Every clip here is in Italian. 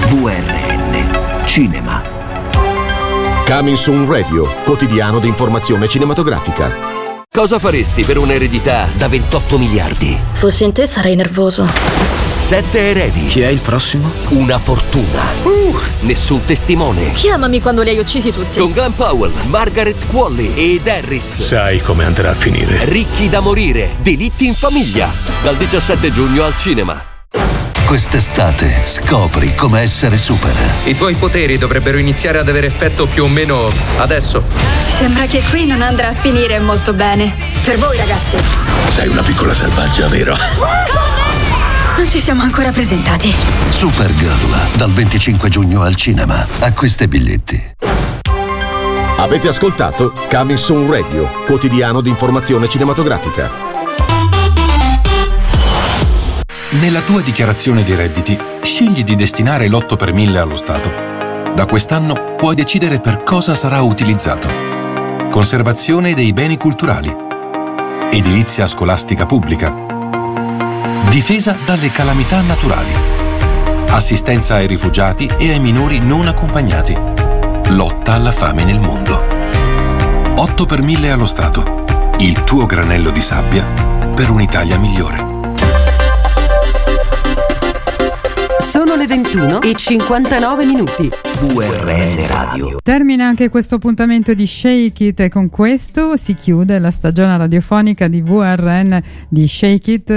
VRN Cinema. Coming Soon Radio, quotidiano di informazione cinematografica. Cosa faresti per un'eredità da 28 miliardi? Fossi in te sarei nervoso. 7 eredi. Chi è il prossimo? Una fortuna. Nessun testimone. Chiamami quando li hai uccisi tutti. Con Glenn Powell, Margaret Qualley ed Harris. Sai come andrà a finire. Ricchi da morire. Delitti in famiglia. Dal 17 giugno al cinema. Quest'estate scopri come essere super. I tuoi poteri dovrebbero iniziare ad avere effetto più o meno adesso. Sembra che qui non andrà a finire molto bene. Per voi, ragazzi. Sei una piccola selvaggia, vero? Non ci siamo ancora presentati. Supergirl, dal 25 giugno al cinema. Acquista i biglietti. Avete ascoltato Coming Soon Radio, quotidiano di informazione cinematografica. Nella tua dichiarazione di redditi, scegli di destinare l'8 per 1000 allo Stato. Da quest'anno puoi decidere per cosa sarà utilizzato. Conservazione dei beni culturali, edilizia scolastica pubblica, difesa dalle calamità naturali, assistenza ai rifugiati e ai minori non accompagnati, lotta alla fame nel mondo. 8 per 1000 allo Stato, il tuo granello di sabbia per un'Italia migliore. Sono le 21:59. VRN Radio. Termina anche questo appuntamento di Shake It e con questo si chiude la stagione radiofonica di VRN di Shake It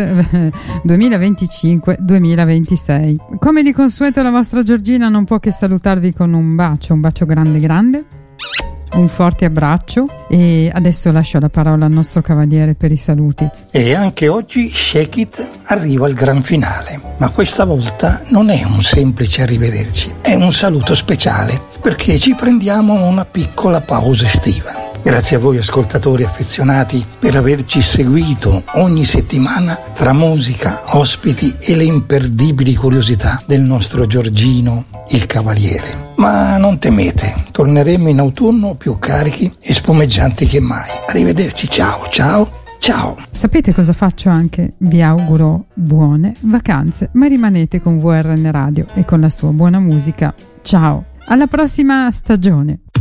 2025-2026. Come di consueto la vostra Giorgina non può che salutarvi con un bacio grande grande. Un forte abbraccio e adesso lascio la parola al nostro cavaliere per i saluti. E anche oggi Shake It arriva al gran finale, ma questa volta non è un semplice arrivederci, è un saluto speciale perché ci prendiamo una piccola pausa estiva. Grazie a voi ascoltatori affezionati per averci seguito ogni settimana tra musica, ospiti e le imperdibili curiosità del nostro Giorgino, il Cavaliere. Ma non temete, torneremo in autunno più carichi e spumeggianti che mai. Arrivederci, ciao. Sapete cosa faccio anche? Vi auguro buone vacanze, ma rimanete con VRN Radio e con la sua buona musica. Ciao, alla prossima stagione.